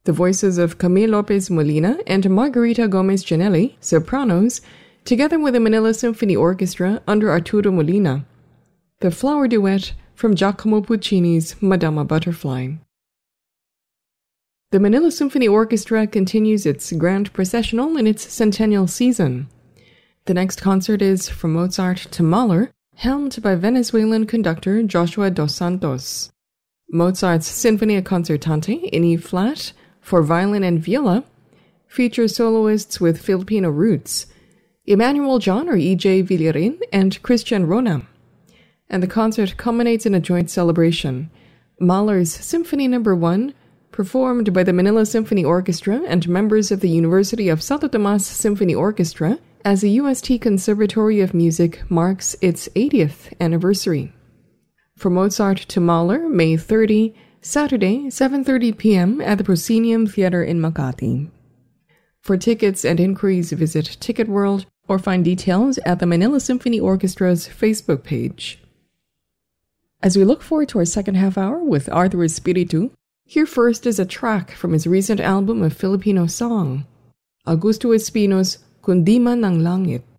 The voices of Camille Lopez Molina and Margarita Gomez Janelli, sopranos, together with the Manila Symphony Orchestra under Arturo Molina. The Flower Duet from Giacomo Puccini's Madama Butterfly. The Manila Symphony Orchestra continues its grand processional in its centennial season. The next concert is From Mozart to Mahler, helmed by Venezuelan conductor Joshua dos Santos. Mozart's Sinfonia Concertante in E-flat for violin and viola features soloists with Filipino roots, Emmanuel John or E.J. Villarin and Christian Rona. And the concert culminates in a joint celebration, Mahler's Symphony No. 1, performed by the Manila Symphony Orchestra and members of the University of Santo Tomas Symphony Orchestra as the UST Conservatory of Music marks its 80th anniversary. From Mozart to Mahler, May 30, Saturday, 7:30 p.m. at the Proscenium Theater in Makati. For tickets and inquiries, visit Ticket World or find details at the Manila Symphony Orchestra's Facebook page. As we look forward to our second half hour with Arthur Espiritu, here first is a track from his recent album of Filipino song, Augusto Espino's Kundiman ng Langit.